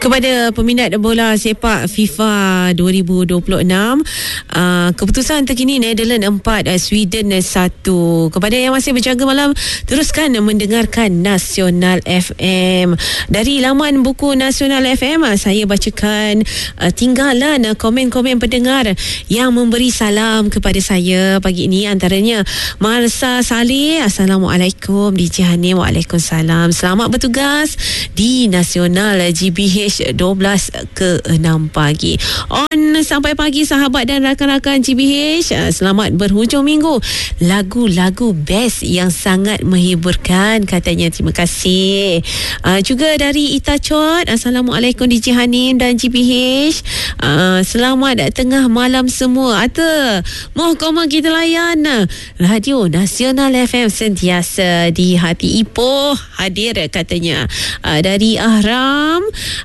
Kepada peminat bola sepak FIFA 2026, keputusan terkini Netherlands 4, Sweden 1. Kepada yang masih berjaga malam, teruskan mendengarkan Nasional FM. Dari laman buku Nasional FM, saya bacakan tinggalan komen-komen pendengar yang memberi salam kepada saya pagi ini. Antaranya Marsa Saleh, Assalamualaikum. DJ Hanim, Waalaikumsalam. Selamat bertugas di Nasional GBH 12 ke 6 pagi. On sampai pagi sahabat dan rakan-rakan GBH. Selamat berhujung minggu. Lagu-lagu best yang sangat menghiburkan katanya. Terima kasih. Juga dari Ita Chot, Assalamualaikum DJ Hanim dan GBH. Selamat tengah malam semua. Moh koma kita layan Radio Nasional FM sentiasa di hati. Ipoh hadir katanya. Dari Ahram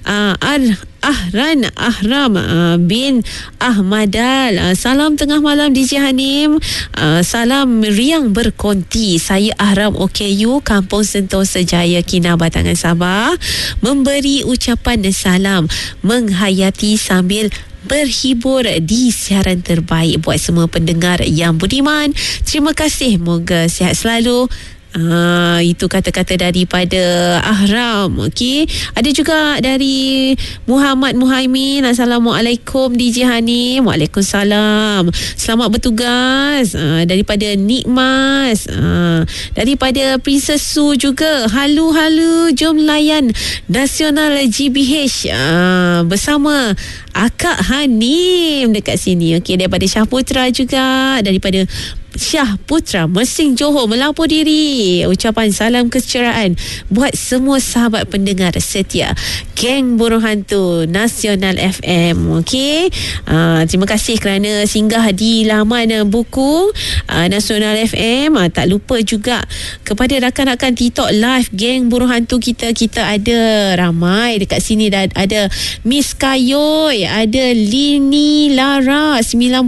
Ahram bin Ahmadal. Salam tengah malam DJ Hanim. Salam riang berkonti. Saya Ahram OKU, Kampung Sentosa Jaya, Kinabatangan, Sabah. Memberi ucapan salam menghayati sambil berhibur di siaran terbaik buat semua pendengar yang budiman. Terima kasih. Moga sihat selalu. Itu kata-kata daripada Ahram. Okey, ada juga dari Muhammad Muhaimin. Assalamualaikum DJ Hanim. Waalaikumsalam. Selamat bertugas. Daripada Nikmas. Daripada Princess Su juga. Halo, jom layan Nasional GBH bersama Akak Hanim dekat sini. Okey, daripada Syah Putra juga. Daripada Syah Putra Mersing Johor melapor diri. Ucapan salam kesejahteraan buat semua sahabat pendengar setia Geng Burung Hantu Nasional FM. Okey, terima kasih kerana singgah di laman buku Nasional FM. Tak lupa juga kepada rakan-rakan TikTok live Geng Burung Hantu kita ada ramai dekat sini. Dan ada Miss Kayoy, ada Lini Lara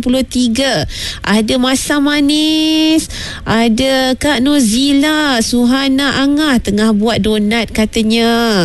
93, ada Masa Manis, ada Kak Nozila, Suhana Angah tengah buat donat katanya.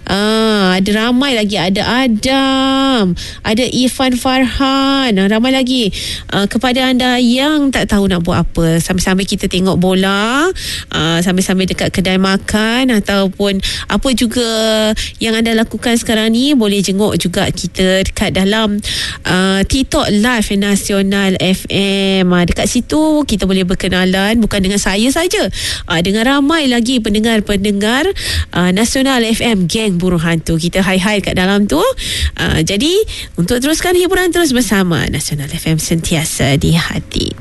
Ada ramai lagi, ada Adam, ada Irfan Farhan, ramai lagi. Kepada anda yang tak tahu nak buat apa, sambil-sambil kita tengok bola, sambil-sambil dekat kedai makan ataupun apa juga yang anda lakukan sekarang ni, boleh jenguk juga kita dekat dalam TikTok live Nasional FM. Dekat situ kita boleh berkenalan bukan dengan saya saja, dengan ramai lagi pendengar-pendengar Nasional FM Geng Burung Hantu. Kita hai-hai kat dalam tu. Jadi untuk teruskan hiburan terus bersama Nasional FM sentiasa di hati.